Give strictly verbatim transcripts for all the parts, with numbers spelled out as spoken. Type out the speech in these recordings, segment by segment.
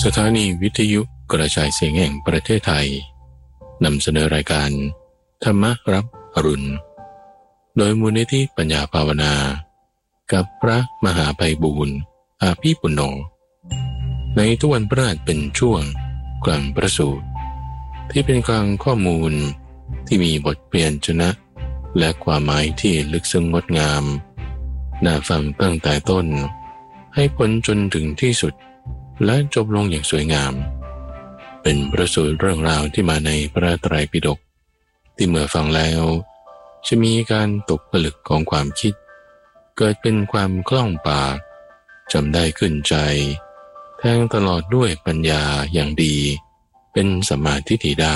สถานีวิทยุกระจายเสียงแห่งประเทศไทยนำเสนอรายการธรรมรับอรุณโดยมูลนิธิปัญญาภาวนากับพระมหาไพบูลย์อาภีปุณโญในทุกวันพฤหัสเป็นช่วงกลางประสูตรที่เป็นกลางข้อมูลที่มีบทเปลี่ยนชนะและความหมายที่ลึกซึ้งงดงามน่าฟังตั้งแต่ต้นให้พ้นจนถึงที่สุดและจบลงอย่างสวยงามเป็นประสูตรเรื่องราวที่มาในพระไตรปิฎกที่เมื่อฟังแล้วจะมีการตกผลึกของความคิดเกิดเป็นความคล่องปากจำได้ขึ้นใจแทงตลอดด้วยปัญญาอย่างดีเป็นสัมมาทิฏฐิได้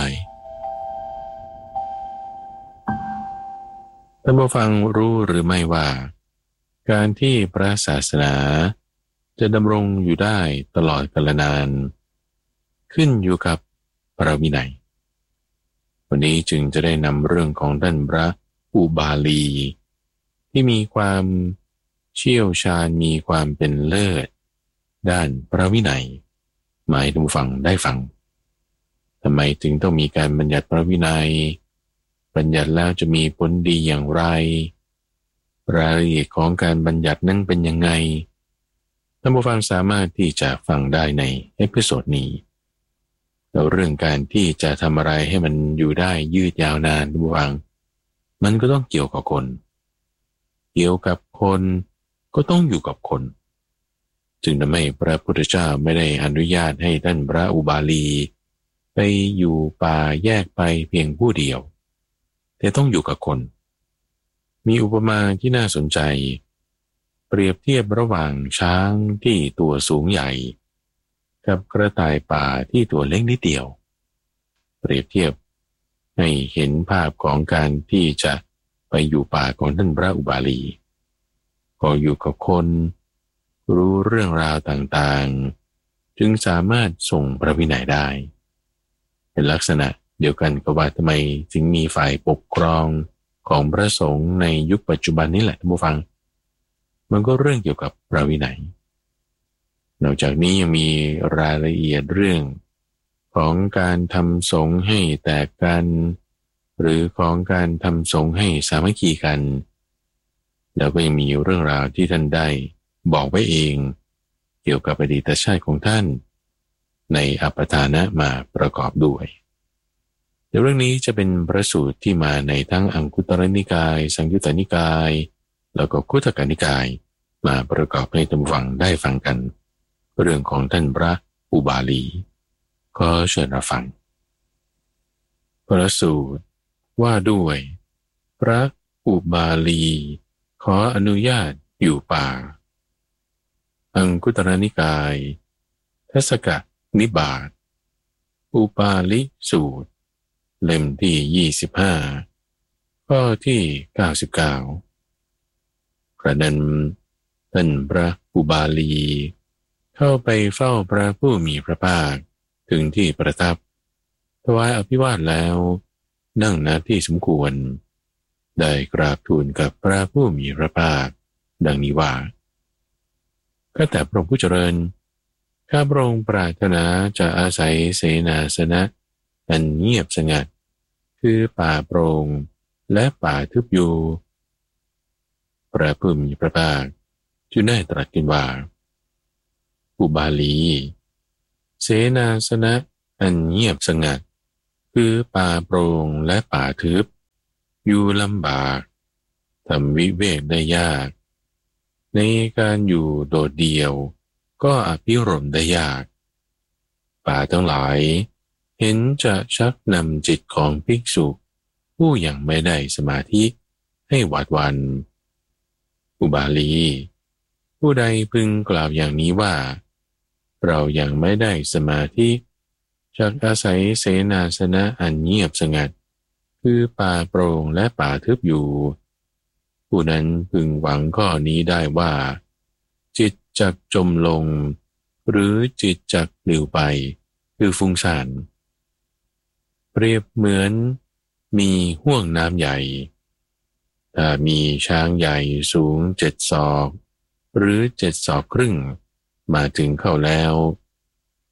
ท่านผู้ฟังรู้หรือไม่ว่าการที่พระศาสนาจะดำรงอยู่ได้ตลอดกาลนานขึ้นอยู่กับพระวินัยวันนี้จึงจะได้นำเรื่องของท่านพระอุบาลีที่มีความเชี่ยวชาญมีความเป็นเลิศด้านพระวินัยมาให้ท่านผู้ฟังได้ฟังทำไมถึงต้องมีการบัญญัติพระวินัยบัญญัติแล้วจะมีผลดีอย่างไรรายละเอียดของการบัญญัตินั้นเป็นยังไงท่านผู้ฟังสามารถที่จะฟังได้ในเอพิโซดนี้แล้วเรื่องการที่จะทำอะไรให้มันอยู่ได้ยืดยาวนานท่านผู้ฟังมันก็ต้องเกี่ยวกับคนเกี่ยวกับคนก็ต้องอยู่กับคนจึงทำให้พระพุทธเจ้าไม่ได้อนุญาตให้ท่านพระอุบาลีไปอยู่ป่าแยกไปเพียงผู้เดียวแต่ต้องอยู่กับคนมีอุปมาที่น่าสนใจเปรียบเทียบระหว่างช้างที่ตัวสูงใหญ่กับกระต่ายป่าที่ตัวเล็กนิดเดียวเปรียบเทียบให้เห็นภาพของการที่จะไปอยู่ป่าของท่านพระอุบาลีก็อยู่กับคนรู้เรื่องราวต่างๆจึงสามารถส่งพระวินัยได้เป็นลักษณะเดียวกันกับว่าทำไมจึงมีฝ่ายปกครองของพระสงฆ์ในยุคปัจจุบันนี้แหละท่านผู้ฟังมันก็เรื่องเกี่ยวกับพระวินัยนอกจากนี้ยังมีรายละเอียดเรื่องของการทำสงฆ์ให้แตกกันหรือของการทำสงฆ์ให้สามัคคีกันแล้วก็ยังมีเรื่องราวที่ท่านได้บอกไว้เองเกี่ยวกับอดีตชาติของท่านในอัปปทานะมาประกอบด้วยเดี๋ยวเรื่องนี้จะเป็นพระสูตรที่มาในทั้งอังคุตรนิกายสังยุตตนิกายแล้วก็คุตกนิกายมาประกอบให้ท่านฟังได้ฟังกันเรื่องของท่านพระอุบาลีก็เชิญรับฟังพระสูตรว่าด้วยพระอุบาลีขออนุญาตอยู่ป่าอังคุตรนิกายทัศกนิบาตอุบาลิสูตรเล่มที่ยี่สิบห้าข้อที่เก้าสิบเก้ากระนั้นท่านพระอุบาลีเข้าไปเฝ้าพระผู้มีพระภาคถึงที่ประทับถวายอภิวาทแล้วนั่งณที่สมควรได้กราบทูลกับพระผู้มีพระภาคดังนี้ว่าข้าแต่พระองค์ผู้เจริญข้าพระองค์ปรารถนาจะอาศัยเสนาสนะอันเงียบสงัดคือป่าโปร่งและป่าทึบอยู่พระผู้มีพระภาคจึงได้ตรัสขึ้นว่าอุบาลีเสนาสนะอันเงียบสงัดคือป่าโปร่งและป่าทึบอยู่ลำบากทำวิเวกได้ยากในการอยู่โดดเดี่ยวก็อภิรมย์ได้ยากป่าทั้งหลายเห็นจะชักนำจิตของภิกษุผู้ยังไม่ได้สมาธิให้หวาดหวั่นอุบาลีผู้ใดพึงกล่าวอย่างนี้ว่าเรายังไม่ได้สมาธิจากอาศัยเสนาสนะอันเงียบสงัดคือป่าโปร่งและป่าทึบอยู่ผู้นั้นพึงหวังข้อนี้ได้ว่าจิตจักจมลงหรือจิตจักปลิวไปคือฟุ้งซ่านเปรียบเหมือนมีห้วงน้ำใหญ่ถ้ามีช้างใหญ่สูงเจ็ดศอกหรือเจ็ดศอกครึ่งมาถึงเข้าแล้ว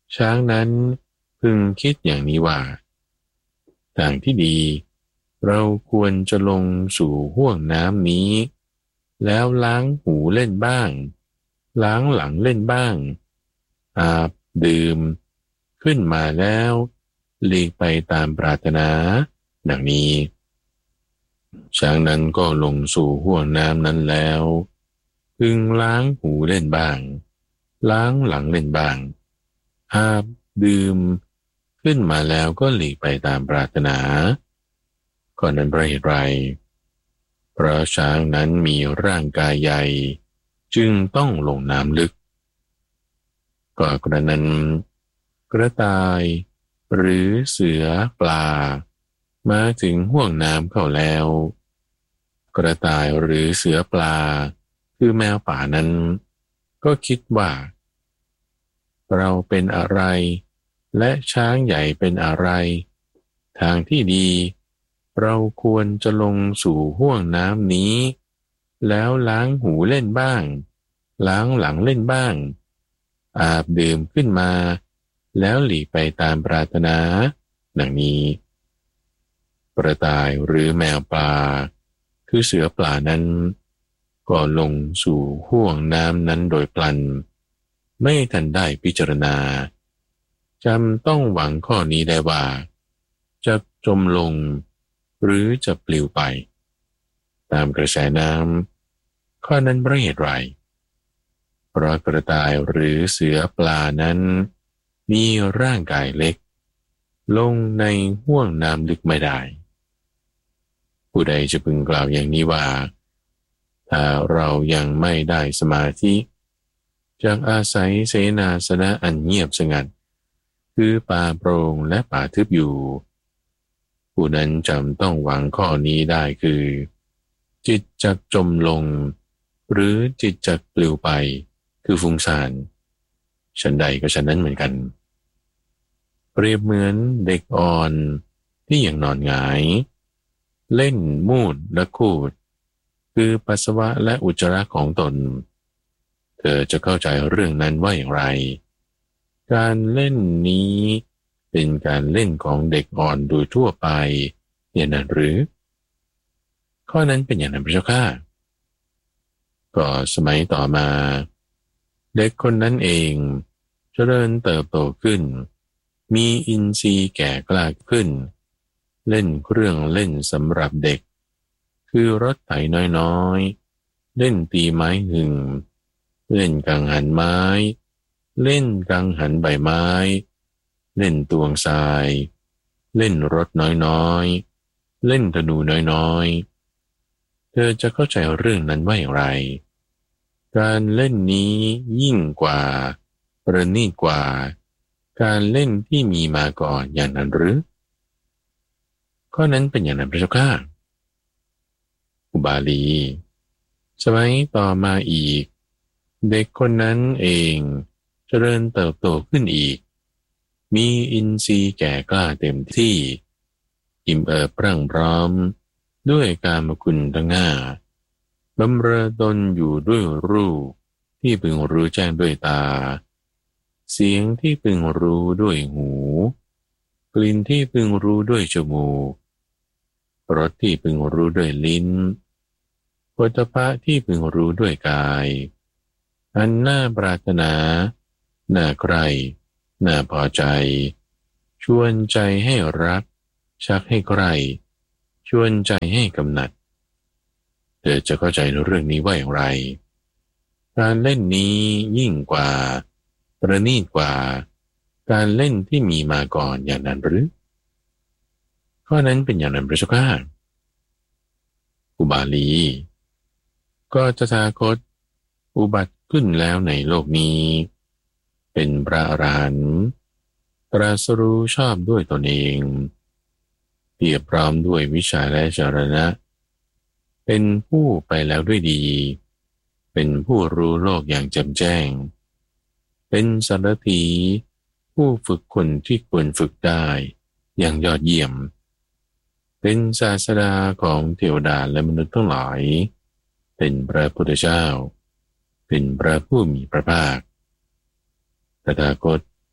ช้างนั้นพึงคิดอย่างนี้ว่าทางที่ดีเราควรจะลงสู่ห้วงน้ำนี้แล้วล้างหูเล่นบ้างล้างหลังเล่นบ้างอาบดื่มขึ้นมาแล้วหลีกไปตามปรารถนาดังนี้ช้างนั้นก็ลงสู่ห้วงน้ำนั้นแล้วพึงล้างหูเล่นบ้างล้างหลังเล่นบ้างอาบดื่มขึ้นมาแล้วก็หลีกไปตามปรารถนาก่อนนั้นเพราะเหตุไรเพราะช้างนั้นมีร่างกายใหญ่จึงต้องลงน้ำลึกก็กระนั้นกระต่ายหรือเสือปลามาถึงห้วงน้ำเข้าแล้วกระต่ายหรือเสือปลาคือแมวป่านั้นก็คิดว่าเราเป็นอะไรและช้างใหญ่เป็นอะไรทางที่ดีเราควรจะลงสู่ห้วงน้ำนี้แล้วล้างหูเล่นบ้างล้างหลังเล่นบ้างอาบดื่มขึ้นมาแล้วหลีกไปตามปรารถนาดังนี้กระต่ายหรือแมวปลาคือเสือปลานั้นก็ลงสู่ห้วงน้ำนั้นโดยพลันไม่ทันได้พิจารณาจำต้องหวังข้อนี้ได้ว่าจะจมลงหรือจะปลิวไปตามกระแสน้ำข้อนั้นเพราะเหตุไรเพราะกระต่ายหรือเสือปลานั้นมีร่างกายเล็กลงในห้วงน้ำลึกไม่ได้ผู้ใดจะพึงกล่าวอย่างนี้ว่าถ้าเรายังไม่ได้สมาธิจากอาศัยเสนาสนะอันเงียบสงัดคือป่าโปร่งและป่าทึบอยู่ผู้นั้นจำต้องหวังข้อนี้ได้คือจิตจักจมลงหรือจิตจักปลิวไปคือฟุ้งซ่านฉันใดก็ฉันนั้นเหมือนกันเปรียบเหมือนเด็กอ่อนที่ยังนอนหงายเล่นมูดและคูดคือปัสสาวะและอุจจาระของตนเธอจะเข้าใจเรื่องนั้นว่าอย่างไรการเล่นนี้เป็นการเล่นของเด็กอ่อนโดยทั่วไปอย่างนั้นหรือข้อนั้นเป็นอย่างนั้นพระเจ้าข้าก็สมัยต่อมาเด็กคนนั้นเองเจริญเติบโตขึ้นมีอินทรีย์แก่กล้าขึ้นเล่นเครื่องเล่นสำหรับเด็กคือรถไถน้อยๆเล่นตีไม้หึ่งเล่นกังหันไม้เล่นกังหันใบไม้เล่นตวงทรายเล่นรถน้อยๆเล่นธนูน้อยๆเธอจะเข้าใจเรื่องนั้นว่าอย่างไรการเล่นนี้ยิ่งกว่าประณีตกว่าการเล่นที่มีมาก่อนอย่างนั้นหรือข้อนั้นเป็นอย่างนั้นพระเจ้าข้าอุบาลีสมัยต่อมาอีกเด็กคนนั้นเองเจริญเติบโตขึ้นอีกมีอินทรีย์แก่กล้าเต็มที่อิ่มเอิบพรั่งพร้อมด้วยกามคุณทั้งห้าบำเรอตนอยู่ด้วยรูปที่พึงรู้แจ้งด้วยตาเสียงที่พึงรู้ด้วยหูกลิ่นที่พึงรู้ด้วยจมูกรสที่พึงรู้ด้วยลิ้นโผฏฐัพพะที่พึงรู้ด้วยกายอันน่าปรารถนาน่าใคร่น่าพอใจชวนใจให้รักชักให้ใคร่ชวนใจให้กำหนัดเธอจะเข้าใจในเรื่องนี้ว่าอย่างไรการเล่นนี้ยิ่งกว่าประณีตกว่าการเล่นที่มีมาก่อนอย่างนั้นหรือข้อนั้นเป็นอย่างนั้นพระเจ้าข้าอุบาลีก็ตถาคตอุบัติขึ้นแล้วในโลกนี้เป็นพระอรหันต์ตรัสรู้ชอบด้วยตนเองเพียบพร้อมด้วยวิชาและจรณะเป็นผู้ไปแล้วด้วยดีเป็นผู้รู้โลกอย่างแจ่มแจ้งเป็นสารถีผู้ฝึกคนที่ควรฝึกได้อย่างยอดเยี่ยมเป็นศาสดาของเทวดาและมนุษย์ทั้งหลายเป็นพระพุทธเจ้าเป็นพระผู้มีพระภาคตถาคต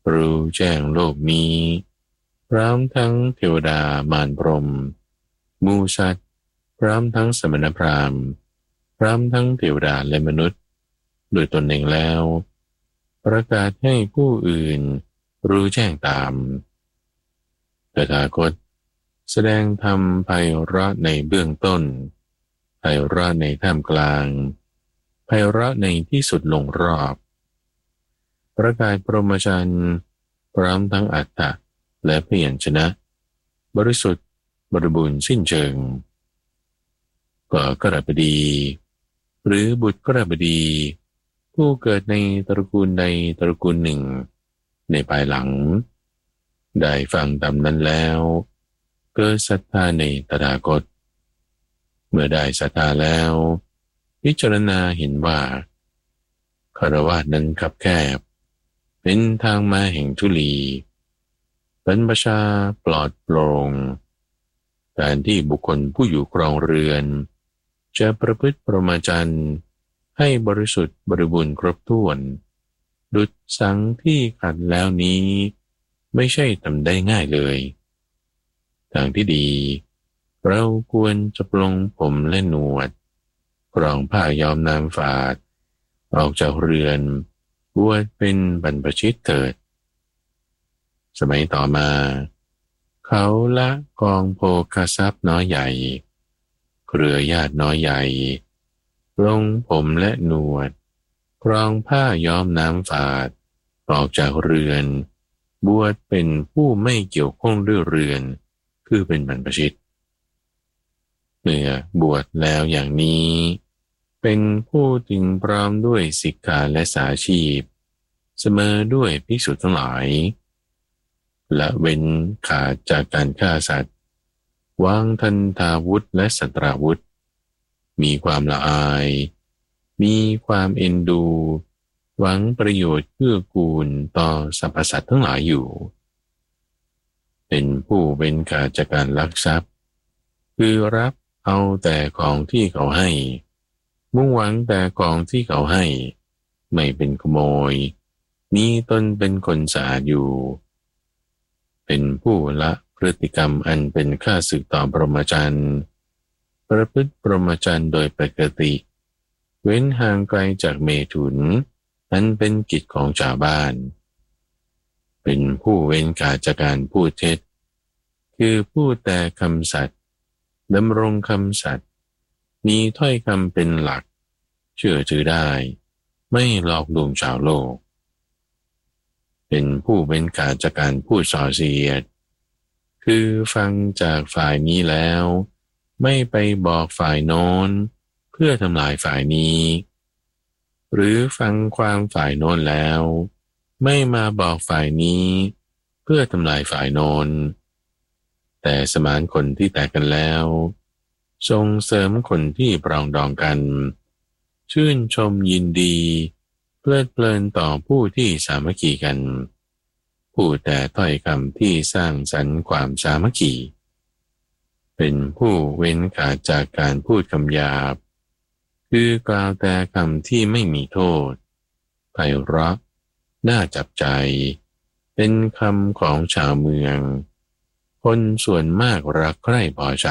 รู้แจ้งโลกนี้พร้อมทั้งเทวดามารพรหมหมู่สัตว์พร้อมทั้งสมณพราหมณ์พร้อมทั้งเทวดาและมนุษย์โดยตนเองแล้วประกาศให้ผู้อื่นรู้แจ้งตามตถาคตแสดงธรรมไพเราะในเบื้องต้นไพเราะในท่ามกลางไพเราะในที่สุดลงรอบประกาศพรหมจรรย์พร้อมทั้งอัตถะและพยัญชนะบริสุทธิ์บริบูรณ์สิ้นเชิงก็กฤบดีหรือบุตรกฤบดีผู้เกิดในตระกูลใดตระกูลหนึ่งในภายหลังได้ฟังตามนั้นแล้วเกิดศรัทธาในตถาคตเมื่อได้ศรัทธาแล้วพิจารณาเห็นว่าคฤหัสถ์นั้นคับแคบเป็นทางมาแห่งทุลีบรรพชาปลอดโปร่งการที่บุคคลผู้อยู่ครองเรือนจะประพฤติพรหมจรรย์ให้บริสุทธิ์บริบูรณ์ครบถ้วนดุจสังที่ขัดแล้วนี้ไม่ใช่ทำได้ง่ายเลยทางที่ดีเราควรจะปลงผมและหนวดกรองผ้าย้อมน้ำฝาดออกจากเรือนบวชเป็นบรรพชิตเถิดสมัยต่อมาเขาละกองโภคทรัพย์น้อยใหญ่เครือญาติน้อยใหญ่ปลงผมและหนวดกรองผ้าย้อมน้ำฝาดออกจากเรือนบวชเป็นผู้ไม่เกี่ยวข้องด้วยเรือนคือเป็นบรรพชิตเมื่อบวชแล้วอย่างนี้เป็นผู้ถึงพร้อมด้วยสิกขาและสาชีพเสมอด้วยภิกษุทั้งหลายละเว้นขาดจากการฆ่าสัตว์วางทันทาวุธและสัตราวุธมีความละอายมีความเอ็นดูหวังประโยชน์เพื่อกูลต่อสรรพสัตว์ทั้งหลายอยู่เป็นผู้เว้นขาดจากการลักทรัพย์คือรับเอาแต่ของที่เขาให้มุ่งหวังแต่ของที่เขาให้ไม่เป็นขโมยมีตนเป็นคนสะอาดอยู่เป็นผู้ละพฤติกรรมอันเป็นข้าศึกต่อพรหมจรรย์ประพฤติพรหมจรรย์โดยปกติเว้นห่างไกลจากเมถุนอันเป็นกิจของชาวบ้านเป็นผู้เว้นขาดจากการพูดเท็จคือพูดแต่คำสัตย์ดำรงคำสัตย์มีถ้อยคำเป็นหลักเชื่อถือได้ไม่หลอกลวงชาวโลกเป็นผู้เว้นขาดจากการพูดส่อเสียดคือฟังจากฝ่ายนี้แล้วไม่ไปบอกฝ่ายโน้นเพื่อทำลายฝ่ายนี้หรือฟังความฝ่ายโน้นแล้วไม่มาบอกฝ่ายนี้เพื่อทำลายฝ่ายโน้นแต่สมานคนที่แตกกันแล้วส่งเสริมคนที่ปรองดองกันชื่นชมยินดีเพลิดเพลินต่อผู้ที่สามัคคีกันพูดแต่ถ้อยคำที่สร้างสรรค์ความสามัคคีเป็นผู้เว้นขาดจากการพูดคำหยาบคือกล่าวแต่คำที่ไม่มีโทษไพเราะน่าจับใจเป็นคำของชาวเมืองคนส่วนมากรักใคร่พอใจ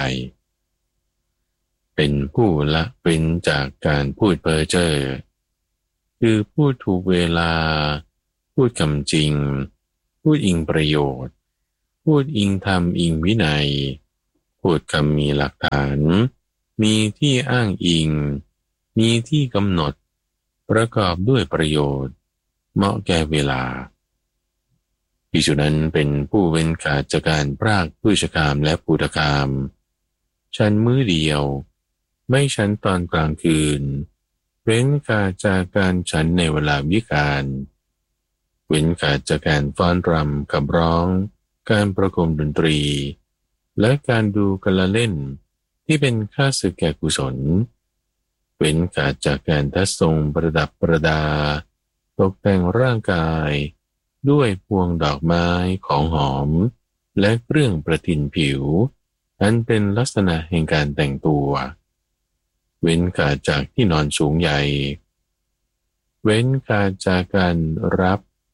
เป็นผู้ละเว้นจากการพูดเพ้อเจ้อคือพูดถูกเวลาพูดคำจริงพูดอิงประโยชน์พูดอิงธรรมอิงวินัยพูดคำมีหลักฐานมีที่อ้างอิงมีที่กำหนดประกอบด้วยประโยชน์เหมาะแก่เวลาภิกษุนั้นเป็นผู้เว้นขาดจากการพรากพืชกามและปูตกามฉันมื้อเดียวไม่ฉันตอนกลางคืนเว้นขาดจากการฉันในเวลาวิกาลเว้นขาดจากการฟ้อนรำขับร้องการประโคมดนตรีและการดูกละเล่นที่เป็นค่าศึกแก่กุศลเว้นขาดจากการทัดทรงประดับประดาตกแต่งร่างกายด้วยพวงดอกไม้ของหอมและเครื่องประทินผิวอันเป็นลักษณะแห่งการแต่งตัวเว้นขาดจากที่นอนสูงใหญ่เว้นขาดจากการรับ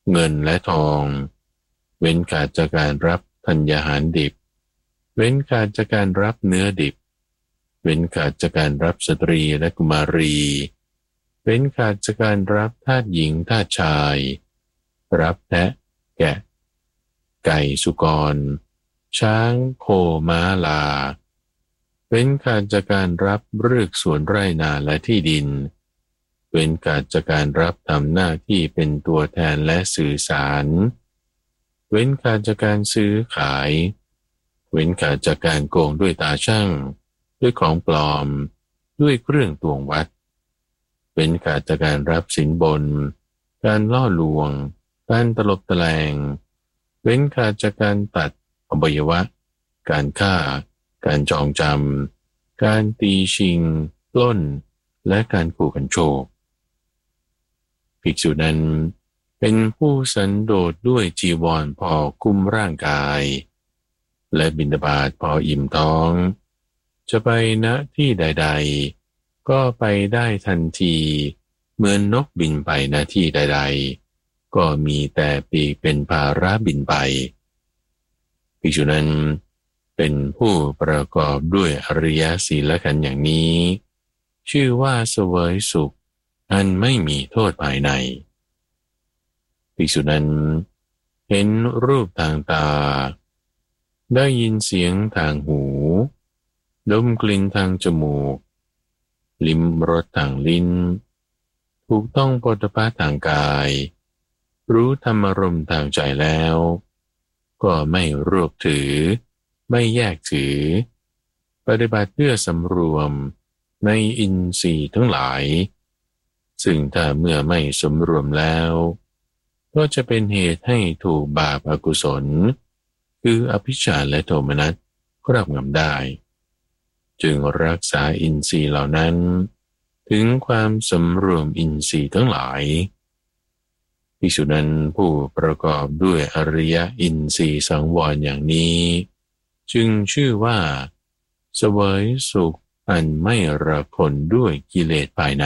เงินและทองเว้นขาดจากการรับธัญญาหารดิบเว้นขาดจากการรับเนื้อดิบเว้นขาดจากการรับสตรีและกุมารีเว้นขาดจากการรับทาสหญิงทาสชายรับแพะแกะไก่สุกรช้างโคม้าลาเว้นขาดจากการรับเรือกสวนไร่นาและที่ดินเว้นขาดจากการรับทำหน้าที่เป็นตัวแทนและสื่อสารเว้นขาดจากการซื้อขายเว้นขาดจากการโกงด้วยตาช่างด้วยของปลอมด้วยเครื่องตวงวัดเว้นขาดจากการรับสินบนการล่อลวงการตลบตะแลงเว้นขาดจากการตัดอวัยวะการฆ่าการจองจำการตีชิงปล้นและการขู่กันโชคภิกษุนั้นเป็นผู้สันโดษด้วยจีวรพอคุ้มร่างกายและบิณฑบาตพออิ่มท้องจะไปณที่ใดๆก็ไปได้ทันทีเหมือนนกบินไปณที่ใดๆก็มีแต่ปีกเป็นภาระบินไปภิกษุนั้นเป็นผู้ประกอบด้วยอริยศีลขันธ์อย่างนี้ชื่อว่าเสวยสุขอันไม่มีโทษภายในภิกษุนั้นเห็นรูปทางตาได้ยินเสียงทางหูดมกลิ่นทางจมูกลิ้มรสทางลิ้นถูกต้องโผฏฐัพพะทางกายรู้ธรรมารมณ์ทางใจแล้วก็ไม่รวบถือไม่แยกถือปฏิบัติเพื่อสำรวมในอินทรีย์ทั้งหลายซึ่งถ้าเมื่อไม่สำรวมแล้วก็จะเป็นเหตุให้ถูกบาปอกุศลคืออภิชฌาและโทมนัสครอบงำได้จึงรักษาอินทรีย์เหล่านั้นถึงความสำรวมอินทรีย์ทั้งหลายภิกษุนั้นผู้ประกอบด้วยอริยอินทรีย์สังวรอย่างนี้จึงชื่อว่าเสวยสุขอันไม่ระคนด้วยกิเลสภายใน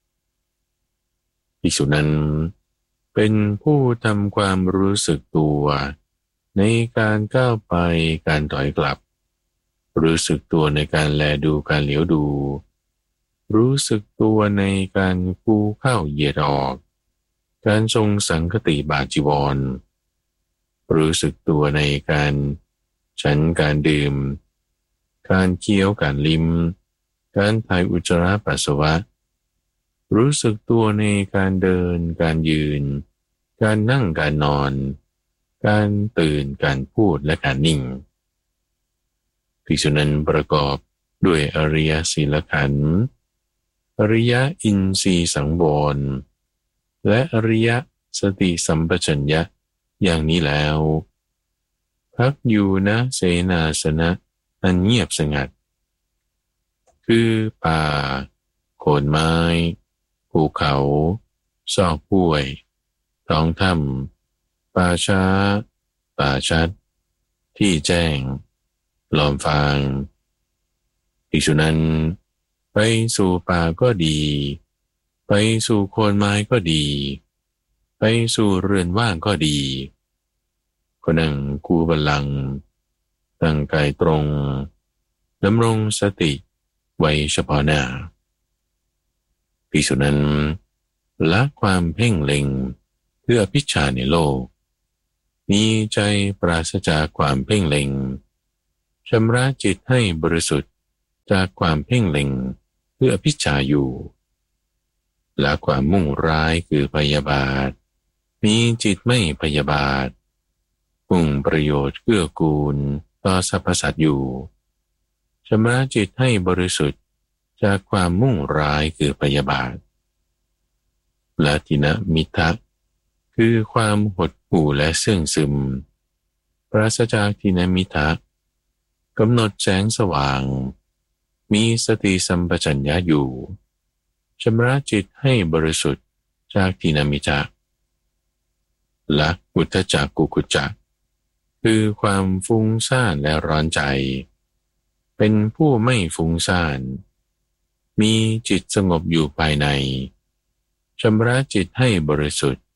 ภิกษุนั้นเป็นผู้ทำความรู้สึกตัวในการก้าวไปการถอยกลับรู้สึกตัวในการแลดูการเหลียวดูรู้สึกตัวในการกูเข้าเหยียดออกการทรงสังคติบาจีวรรู้สึกตัวในการฉันการดื่มการเคี้ยวการลิ้มการถ่ายอุจจาระปัสสาวะรู้สึกตัวในการเดินการยืนการนั่งการนอนการตื่นการพูดและการนิ่งภิกษุนั้นประกอบด้วยอริยศีลขันธ์อริยอินทรีย์สังวรและอริยสติสัมปชัญญะอย่างนี้แล้วพักอยู่ณเสนาสนะอันเงียบสงัดคือป่าโคนไม้ภูเขาซอกห้วยท้องถ้ำป่าช้าป่าชัดที่แจ้งลอมฟางภิกษุนั้นไปสู่ป่าก็ดีไปสู่โคนไม้ก็ดีไปสู่เรือนว่างก็ดีก็นั่งคูบัลลังก์ตั้งกายตรงดำรงสติไว้เฉพาะหน้าภิกษุนั้นละความเพ่งเล็งเพื่ออภิชฌาในโลกมีใจปราศจากความเพ่งเล็งชำระจิตให้บริสุทธิ์จากความเพ่งเล็งเพื่ออภิชฌาอยู่ละความมุ่งร้ายคือพยาบาทมีจิตไม่พยาบาทมุ่งประโยชน์เกื้อกูลต่อสรรพสัตว์อยู่ชำระจิตให้บริสุทธิ์จากความมุ่งร้ายคือพยาบาทละทินมิทะคือความหดหู่และเสื่องซึมปราศจากทินมิทะกำหนดแสงสว่างมีสติสัมปชัญญะอยู่ชำระจิตให้บริสุทธิ์จากทินมิทะละอุทธัจจกุกุจจะคือความฟุ้งซ่านและร้อนใจเป็นผู้ไม่ฟุ้งซ่านมีจิตสงบอยู่ภายในชำระจิตให้บริสุทธิ์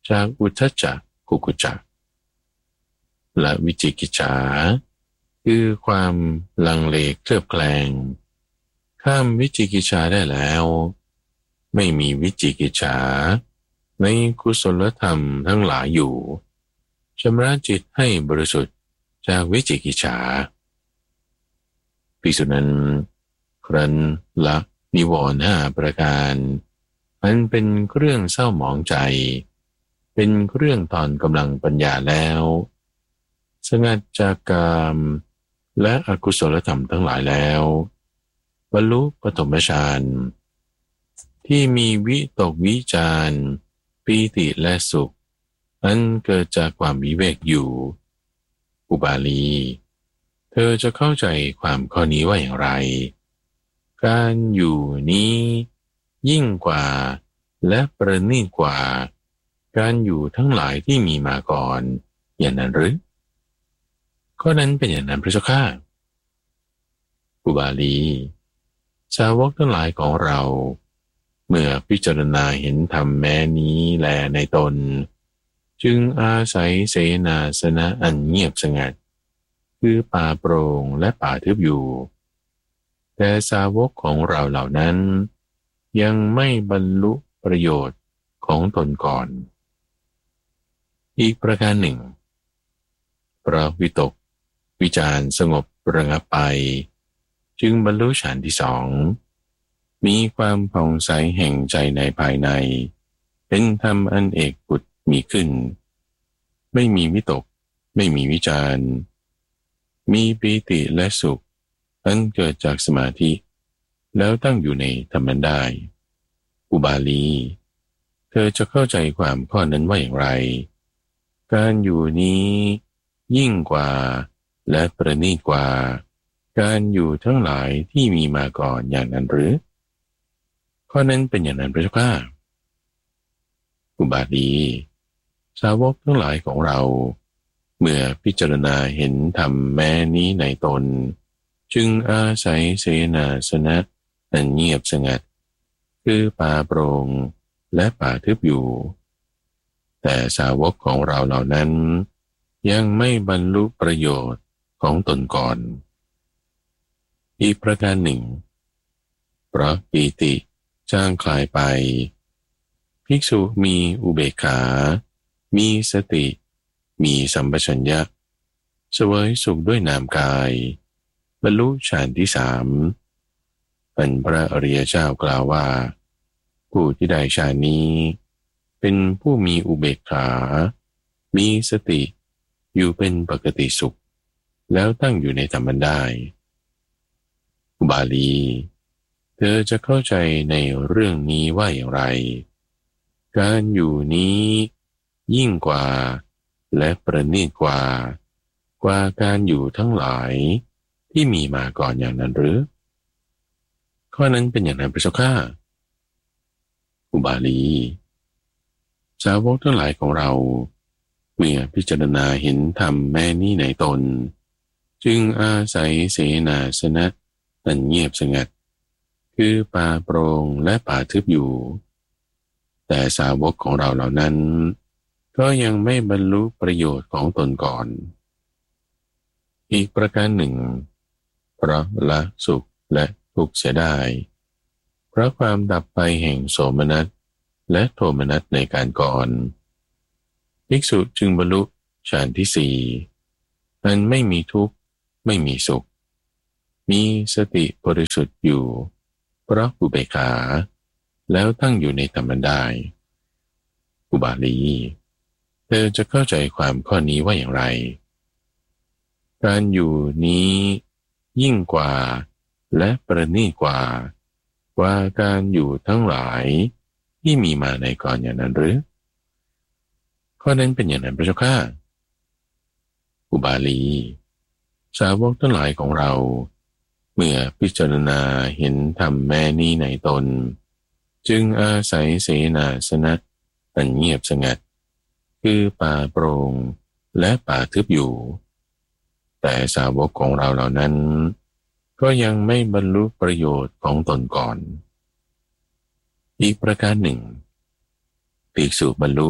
จากอุทธัจจะกุกุจจะและวิจิกิจฉาคือความลังเลเคลือบแคลงข้ามวิจิกิจฉาได้แล้วไม่มีวิจิกิจฉาในกุศลธรรมทั้งหลายอยู่ชำระจิตให้บริสุทธิ์จากวิจิกิจฉาภิกษุนั้นครั้นละนิวรณ์ห้าประการอันเป็นเครื่องเศร้าหมองใจเป็นเครื่องตอนกำลังปัญญาแล้วสงัดจากกามและอกุศลธรรมทั้งหลายแล้วบรรลุปฐมฌานที่มีวิตกวิจารปีติและสุขอันเกิดจากความวิเวกอยู่อุบาลีเธอจะเข้าใจความข้อนี้ว่าอย่างไรการอยู่นี้ยิ่งกว่าและประณีตกว่าการอยู่ทั้งหลายที่มีมาก่อนอย่างนั้นหรือข้อนั้นเป็นอย่างนั้นพระเจ้าข้าอุบาลีสาวกทั้งหลายของเราเมื่อพิจารณาเห็นธรรมแม้นี้แลในตนจึงอาศัยเสนาสนะอันเงียบสงัดคือป่าโปร่งและป่าทึบอยู่แต่สาวกของเราเหล่านั้นยังไม่บรรลุประโยชน์ของตนก่อนอีกประการหนึ่งเพราะวิตกวิจารสงบระงับไปจึงบรรลุฌานที่สองมีความผ่องใสแห่งใจในภายในเป็นธรรมอันเอกบุตรมีขึ้นไม่มีวิตกไม่มีวิจารมีปีติและสุขอันเกิดจากสมาธิแล้วตั้งอยู่ในธรรมได้อุบาลีเธอจะเข้าใจความข้อนั้นว่าอย่างไรการอยู่นี้ยิ่งกว่าและประณีตกว่าการอยู่ทั้งหลายที่มีมาก่อนอย่างนั้นหรือข้อนั้นเป็นอย่างนั้นพระเจ้าข้าอุบาลีสาวกทั้งหลายของเราเมื่อพิจารณาเห็นธรรมแม้นี้ในตนจึงอาศัยเสนาสนะอันเงียบสงัดคือป่าโปร่งและป่าทึบอยู่แต่สาวกของเราเหล่านั้นยังไม่บรรลุประโยชน์ของตนก่อนอีกประการหนึ่งเพราะปีติจางคลายไปภิกษุมีอุเบกขามีสติมีสัมปชัญญะเสวยสุขด้วยนามกายบรรลุฌานที่สามเป็นพระอริยเจ้ากล่าวว่าผู้ที่ได้ฌานนี้เป็นผู้มีอุเบกขามีสติอยู่เป็นปกติสุขแล้วตั้งอยู่ในธรรมได้อุบาลีเธอจะเข้าใจในเรื่องนี้ว่าอย่างไรการอยู่นี้ยิ่งกว่าและประณีตกว่ากว่าการอยู่ทั้งหลายที่มีมาก่อนอย่างนั้นหรือข้อนั้นเป็นอย่างนั้นพระเจ้าข้าอุบาลีสาวกทั้งหลายของเราเมื่อพิจารณาเห็นธรรมแม้นี้ในตนจึงอาศัยเสนาสนะอันเงียบสงัดคือป่าโปร่งและป่าทึบอยู่แต่สาวกของเราเหล่านั้นก็ยังไม่บรรลุประโยชน์ของตนก่อนอีกประการหนึ่งเพราะละสุขและทุกข์เสียได้เพราะความดับไปแห่งโสมนัสและโทมนัสในการก่อนภิกษุจึงบรรลุฌานที่สี่อันไม่มีทุกข์ไม่มีสุขมีสติบริสุทธิ์อยู่เพราะอุเบกขาแล้วตั้งอยู่ในธรรมได้อุบาลีเธอจะเข้าใจความข้อนี้ว่าอย่างไรการอยู่นี้ยิ่งกว่าและประณีตกว่ากว่าการอยู่ทั้งหลายที่มีมาในก่อนอย่างนั้นหรือข้อนั้นเป็นอย่างนั้นพระเจ้าข้าอุบาลีสาวกทั้งหลายของเราเมื่อพิจารณาเห็นธรรมแม้นี้ในตนจึงอาศัยเสนาสนะอันเงียบสงัดคือป่าโปร่งและป่าทึบอยู่แต่สาวกของเราเหล่านั้นก็ยังไม่บรรลุประโยชน์ของตนก่อนอีกประการหนึ่งภิกษุบรรลุ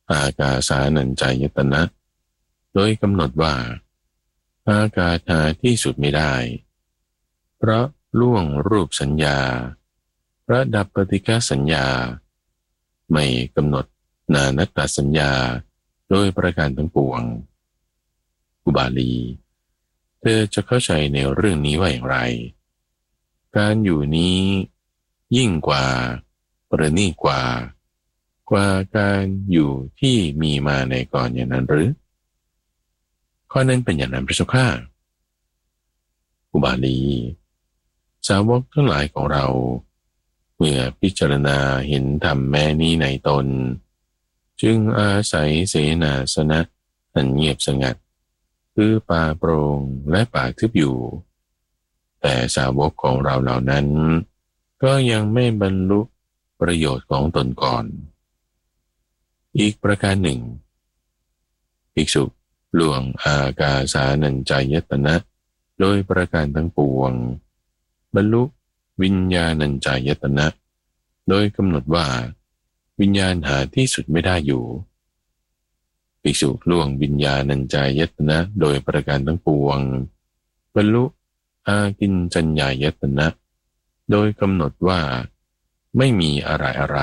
อากาสานัญจายตนะโดยกำหนดว่าอากาศหาที่สุดไม่ได้เพราะล่วงรูปสัญญาเพราะดับปฏิฆาสัญญาไม่กำหนดนานัตตสัญญาโดยประการทั้งปวงอุบาลีเธอจะเข้าใจในเรื่องนี้ว่าอย่างไรการอยู่นี้ยิ่งกว่าประณีตกว่ากว่าการอยู่ที่มีมาในก่อนอย่างนั้นหรือข้อนั้นเป็นอย่างนั้นพระเจ้าข้าอุบาลีสาวกทั้งหลายของเราเมื่อพิจารณาเห็นธรรมแม้นี้ในตนจึงอาศัยเสนาสนะอันเงียบสงัดคือป่าโปร่งและป่าทึบอยู่แต่สาวกของเราเหล่านั้นก็ยังไม่บรรลุประโยชน์ของตนก่อนอีกประการหนึ่งภิกษุล่วงอากาสานัญจายตนะโดยประการทั้งปวงบรรลุวิญญาณัญจายตนะโดยกำหนดว่าวิญญาณหาที่สุดไม่ได้อยู่ภิกษุล่วงวิญญาณัญจายตนะโดยประการทั้งปวงบรรลุอากิญจัญญายตนะโดยกำหนดว่าไม่มีอะไรอะไร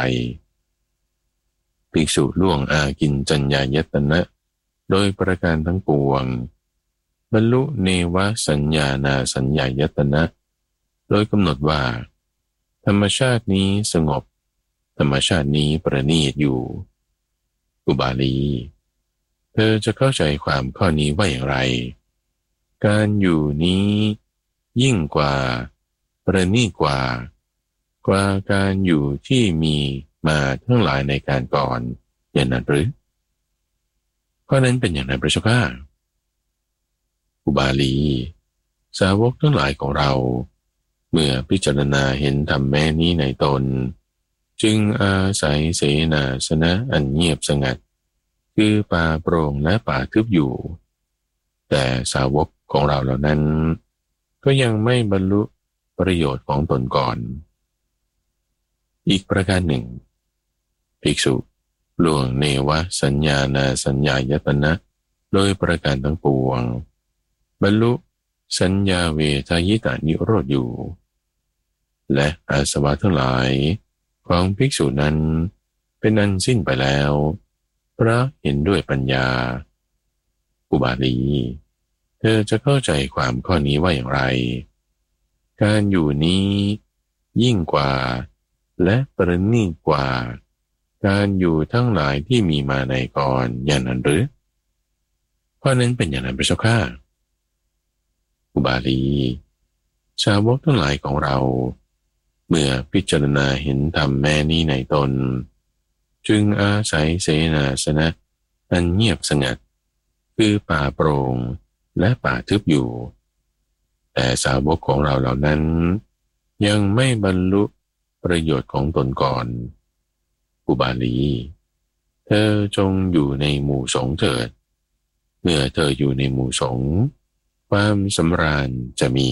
ภิกษุล่วงอากิญจัญญายตนะโดยประการทั้งปวงบรรลุเนวสัญญานาสัญญายตนะโดยกำหนดว่าธรรมชาตินี้สงบธรรมชาตินี้ประณีตอยู่อุบาลีเธอจะเข้าใจความข้อนี้ว่าอย่างไรการอยู่นี้ยิ่งกว่าประณีตกว่ากว่าการอยู่ที่มีมาทั้งหลายในการก่อนอย่างนั้นหรือข้อนั้นเป็นอย่างไรพระเจ้าข้าอุบาลีสาวกทั้งหลายของเราเมื่อพิจารณาเห็นธรรมแม้นี้ในตนจึงอาศัยเสนาสนะอันเงียบสงัดคือป่าโปร่งและป่าทึบอยู่แต่สาวกของเราเหล่านั้นก็ยังไม่บรรลุประโยชน์ของตนก่อนอีกประการหนึ่งภิกษุล่วงเนวสัญญานาสัญญายตนะโดยประการทั้งปวงบรรลุสัญญาเวทายตานิโรธอยู่และอาสวะทั้งหลายของภิกษุนั้นเป็นอันสิ้นไปแล้วเพราะเห็นด้วยปัญญาอุบาลีเธอจะเข้าใจความข้อนี้ว่าอย่างไรการอยู่นี้ยิ่งกว่าและประณีตกว่าการอยู่ทั้งหลายที่มีมาในก่อนอย่างนั้นหรือข้อนั้นเป็นอย่างนั้นพระเจ้าข้าอุบาลีชาวกทั้งหลายของเราเมื่อพิจารณาเห็นธรรมแม้นี้ในตนจึงอาศัยเสนาสนะอันเงียบสงัดคือป่าโปร่งและป่าทึบอยู่แต่สาวกของเราเหล่านั้นยังไม่บรรลุประโยชน์ของตนก่อนอุบาลีเธอจงอยู่ในหมู่สงฆ์เถิดเมื่อเธออยู่ในหมู่สงฆ์ความสำราญจะมี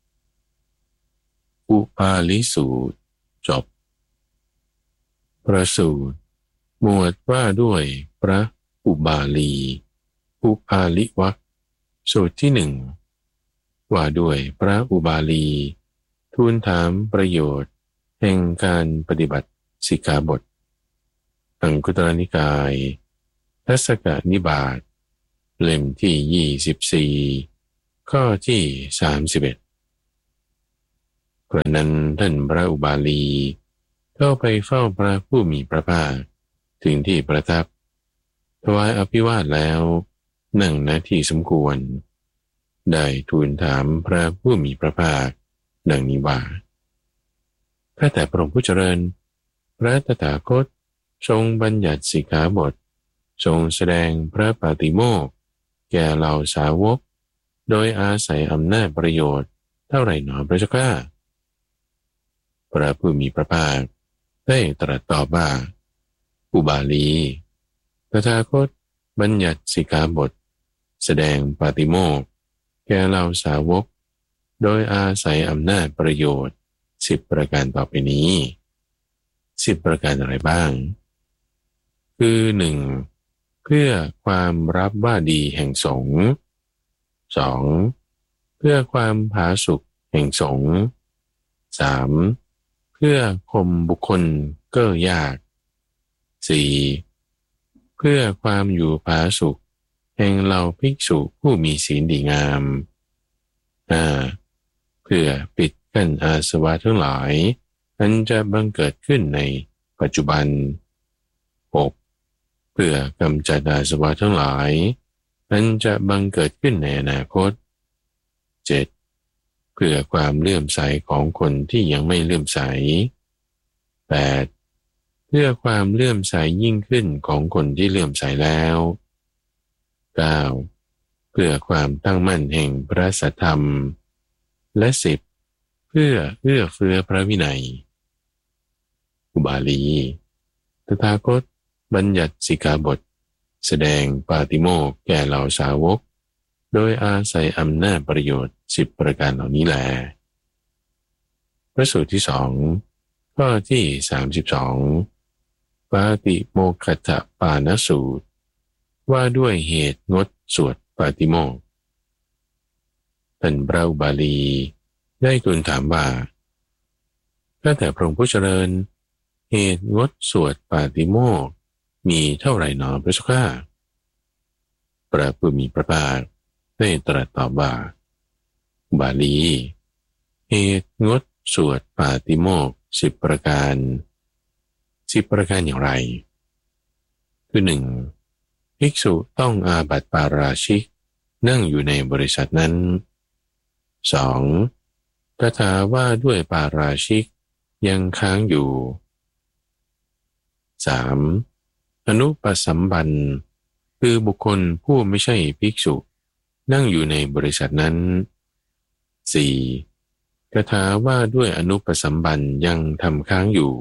อุปาลิสูตรจบประสูตรหมวดว่าด้วยพระอุบาลีอุปาลิวรรคสูตรที่หนึ่งว่าด้วยพระอุบาลีทูลถามประโยชน์แห่งการปฏิบัติสิกขาบทอังคุตรนิกายทัสกนิบาตเล่มที่ยี่สิบสี่ข้อที่สามสิบเอ็ดกระนั้นท่านพระอุบาลีเข้าไปเฝ้าพระผู้มีพระภาคถึงที่ประทับถวายอภิวาทแล้วนั่งณที่สมควรได้ทูลถามพระผู้มีพระภาคดังนี้ว่าข้าแต่พระองค์ผู้เจริญพระตถาคตทรงบัญญัติสิกขาบททรงแสดงพระปาติโมกข์แก่เหล่าสาวกโดยอาศัยอำนาจประโยชน์เท่าไหร่หนอพระเจ้าข้าพระผู้มีพระภาคได้ตรัสตอบว่าอุบาลีตถาคตบัญญัติสิกขาบทแสดงปาติโมกข์แก่เหล่าสาวกโดยอาศัยอำนาจประโยชน์สิบประการต่อไปนี้สิบประการอะไรบ้างคือหนึ่งพื่อความรับว่าดีแห่งสงฆ์ สอง เพื่อความผาสุกแห่งสงฆ์ สาม เพื่อข่มบุคคลเก้อยาก สี่ เพื่อความอยู่ผาสุกแห่งเหล่าภิกษุผู้มีศีลดีงาม ห้า เพื่อปิดกั้นอาสวะทั้งหลายอันจะบังเกิดขึ้นในปัจจุบัน หก เพื่อกำจัดอาสวะทั้งหลายอันจะบังเกิดขึ้นในอนาคต เจ็ด เพื่อความเลื่อมใสของคนที่ยังไม่เลื่อมใส แปด เพื่อความเลื่อมใสยิ่งขึ้นของคนที่เลื่อมใสแล้ว เก้า เพื่อความตั้งมั่นแห่งพระสัทธรรม และสิบ เพื่อเอื้อเฟื้อพระวินัย อุบาลี ตถาคตบัญญัติสิกขาบทแสดงปาติโมกข์แก่เหล่าสาวกโดยอาศัยอำนาจประโยชน์สิบประการเหล่านี้แลพระสูตรที่สองข้อที่สามสิบสองปาติโมกขัตถปานสูตรว่าด้วยเหตุงดสวดปาติโมกข์ท่านพระอุบาลีได้ทูลถามว่าข้าแต่พระองค์ผู้เจริญเหตุงดสวดปาติโมกข์มีเท่าไหร่หนอพระเจ้าข้าพระผู้มีพระภาคได้ตรัสตอบว่าบาลีเหตุงดสวดปาติโมกข์สิบประการสิบประการอย่างไรคือหนึ่งภิกษุต้องอาบัติปาราชิกนั่งอยู่ในบริษัทนั้น สองคาถาว่าด้วยปาราชิกยังค้างอยู่ สาม อนุปสัมบันคือบุคคลผู้ไม่ใช่ภิกษุนั่งอยู่ในบริษัทนั้น สี่ คาถาว่าด้วยอนุปสัมบันยังทำค้างอยู่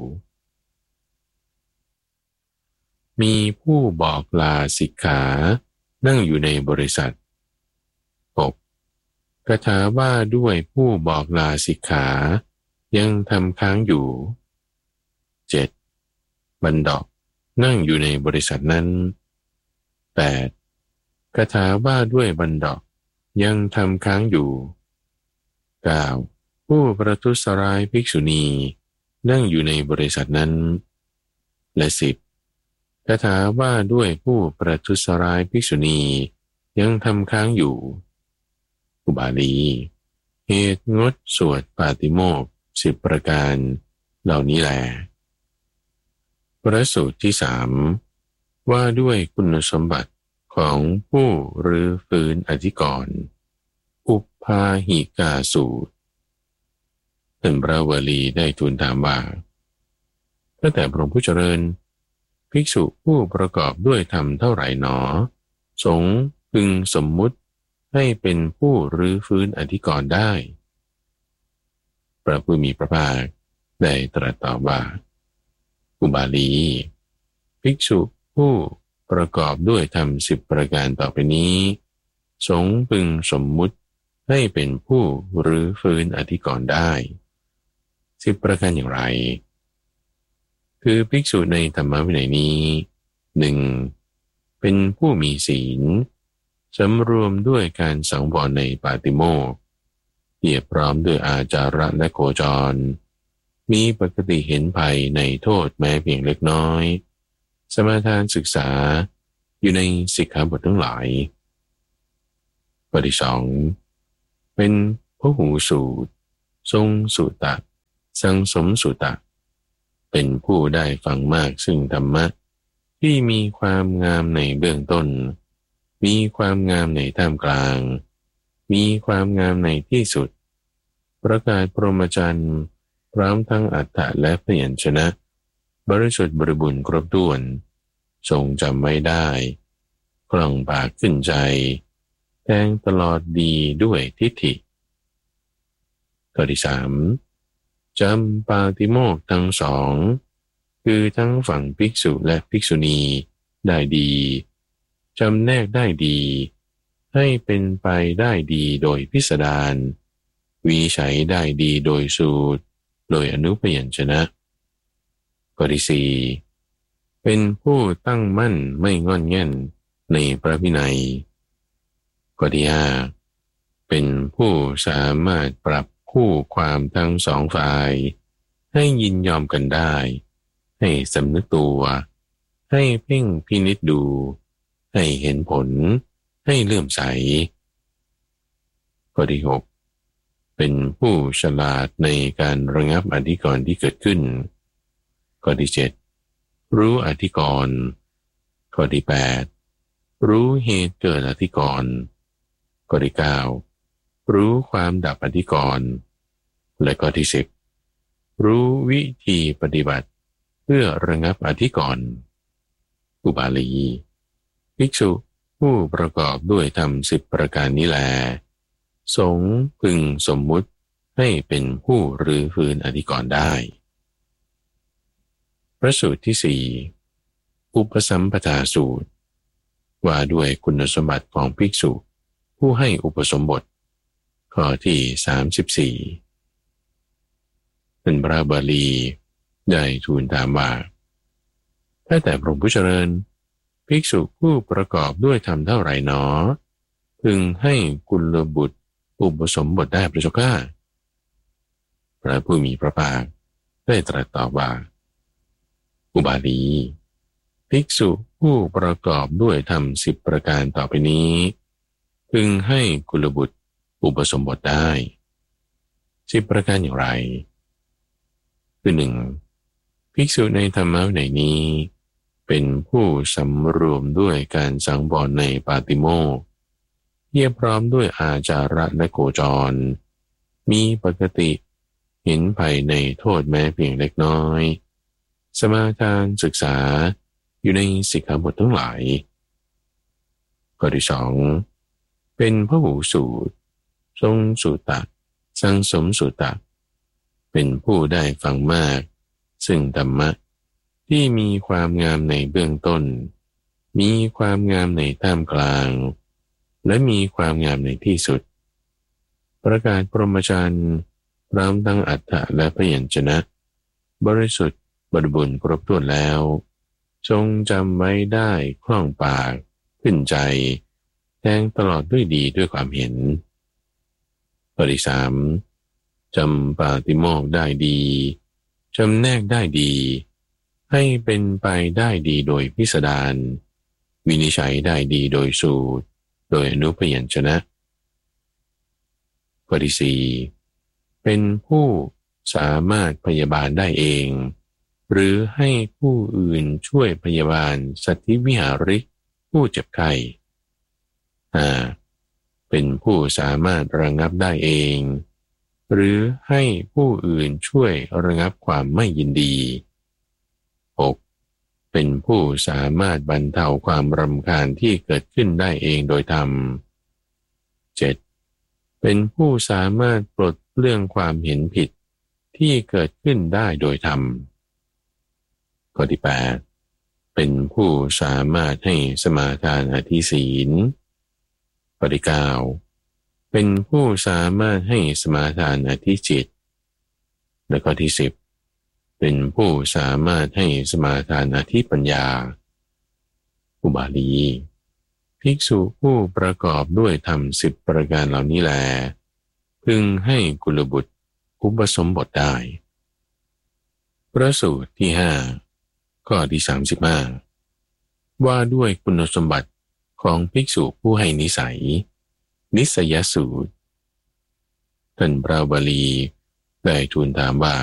มีผู้บอกลาสิกขานั่งอยู่ในบริษัท หก คาถาว่าด้วยผู้บอกลาสิกขายังทำค้างอยู่ เจ็ด บัณฑอกนั่งอยู่ในบริษัทนั้น แปด คาถาว่าด้วยบัณฑอกยังทำค้างอยู่ เก้า ผู้ประทุษร้ายภิกษุณีนั่งอยู่ในบริษัทนั้นและสิบคาถาว่าด้วยผู้ประทุษร้ายภิกษุณียังทำค้างอยู่อุบาลีเหตุงดสวดปาติโมกข์สิบประการเหล่านี้แลพระสูตรที่สามว่าด้วยคุณสมบัติของผู้รื้อฟื้นอธิกรณ์อุปพาหิกาสูตรท่านพระวลีได้ทูลถามว่าตั้งแต่พระองค์ผู้เจริญภิกษุผู้ประกอบด้วยธรรมเท่าไหร่หนอสงฆ์พึงสมมุติให้เป็นผู้รื้อฟื้นอธิกรณ์ได้พระผู้มีพระภาคได้ตรัสตอบว่าอุบาลีภิกษุผู้ประกอบด้วยธรรมสิบประการต่อไปนี้สงฆ์พึงสมมุติให้เป็นผู้รื้อฟื้นอธิกรณ์ได้สิบประการอย่างไรคือภิกษุในธรรมวินัยนี้หนึ่งเป็นผู้มีศีลสำรวมด้วยการสังวรในปาติโมกข์เพียบพร้อมด้วยอาจาระและโคจรมีปกติเห็นภัยในโทษแม้เพียงเล็กน้อยสมาทานศึกษาอยู่ในสิกขาบททั้งหลายข้อที่สองเป็นพหูสูตรทรงสุตะสังสมสุตะเป็นผู้ได้ฟังมากซึ่งธรรมะที่มีความงามในเบื้องต้นมีความงามในท่ามกลางมีความงามในที่สุดประกาศพรหมจรรย์พร้อมทั้งอัฏฐะและพยัญชนะบริสุทธิ์บริบูรณ์ครบถ้วนทรงจำไว้ได้คล่องปากขึ้นใจแทงตลอดดีด้วยทิฏฐิข้อที่สามจำปาติโมกข์ทั้งสองคือทั้งฝั่งภิกษุและภิกษุณีได้ดีจำแนกได้ดีให้เป็นไปได้ดีโดยพิสดารวิจัยได้ดีโดยสูตรโดยอนุพยัญชนะข้อที่สี่เป็นผู้ตั้งมั่นไม่งอนแง่นในพระวินัยข้อที่ห้าเป็นผู้สามารถปรับคู่ความทั้งสองฝ่ายให้ยินยอมกันได้ให้สำนึกตัวให้เพ่งพินิจดูให้เห็นผลให้เลื่อมใสข้อที่หกเป็นผู้ฉลาดในการระงับอธิกรณ์ที่เกิดขึ้นข้อที่เจ็ดรู้อธิกรณ์ข้อที่แปดรู้เหตุเกิดอธิกรณ์ข้อที่เก้ารู้ความดับอธิกรณ์และข้อที่สิบรู้วิธีปฏิบัติเพื่อระงับอธิกรณ์อุบาลีภิกษุผู้ประกอบด้วยธรรมสิบประการนี้แลสงฆ์พึงสมมุติให้เป็นผู้รื้อฟื้นอธิกรณ์ได้พระสูตรที่สี่อุปสัมปทาสูตรว่าด้วยคุณสมบัติของภิกษุผู้ให้อุปสมบทข้อที่สามสิบสี่เป็นพระบาลีได้ทูลถามว่าถ้าแต่พระผู้เจริญภิกษุผู้ประกอบด้วยธรรมเท่าไหร่หนอพึงให้กุลบุตรอุปสมบทได้พระเจ้าข้าพระผู้มีพระภาคได้ตรัสตอบว่าอุบาลีภิกษุผู้ประกอบด้วยธรรมสิบประการต่อไปนี้พึงให้กุลบุตรอุปสมบทได้สิบประการอย่างไรคือหนึ่งภิกษุในธรรมะวินัยนี้เป็นผู้สำรวมด้วยการสังวรในปาติโมกข์เพียบพร้อมด้วยอาจาระและโคจรมีปกติเห็นภัยในโทษแม้เพียงเล็กน้อยสมาทานศึกษาอยู่ในสิกขาบททั้งหลายข้อที่สองเป็นพหูสูตรทรงสุตตะสังสมสุตตะเป็นผู้ได้ฟังมากซึ่งธรรมะที่มีความงามในเบื้องต้นมีความงามในท่ามกลางและมีความงามในที่สุดประกาศพรหมจรรย์พร้อมทั้งอัฏฐะและพยัญชนะบริสุทธิ์บริบูรณ์ครบถ้วนแล้วทรงจำไว้ได้คล่องปากขึ้นใจแทงตลอดด้วยดีด้วยความเห็นข้อที่สามจำปาติโมกข์ได้ดีจำแนกได้ดีให้เป็นไปได้ดีโดยพิสดารวินิจฉัยได้ดีโดยสูตรโดยอนุพยัญชนะข้อที่สี่เป็นผู้สามารถพยาบาลได้เองหรือให้ผู้อื่นช่วยพยาบาลสัตธิวิหาริกผู้เจ็บไข้อ่าเป็นผู้สามารถระงับได้เองหรือให้ผู้อื่นช่วยระงับความไม่ยินดีหกเป็นผู้สามารถบรรเทาความรำคาญที่เกิดขึ้นได้เองโดยธรรมเจ็ดเป็นผู้สามารถปลดเรื่องความเห็นผิดที่เกิดขึ้นได้โดยธรรมข้อที่แปดเป็นผู้สามารถให้สมาทานอธิศีลข้อที่เก้าเป็นผู้สามารถให้สมาทานอธิจิตและข้อที่สิบเป็นผู้สามารถให้สมาทานอธิปัญญาอุบาลีภิกษุผู้ประกอบด้วยธรรมสิบประการเหล่านี้แลพึงให้กุลบุตรอุปสมบทได้พระสูตรที่ห้าข้อที่สามสิบห้าว่าด้วยคุณสมบัติของภิกษุผู้ให้นิสัยนิสยสูตรท่านพระบาลีได้ทูลถามว่า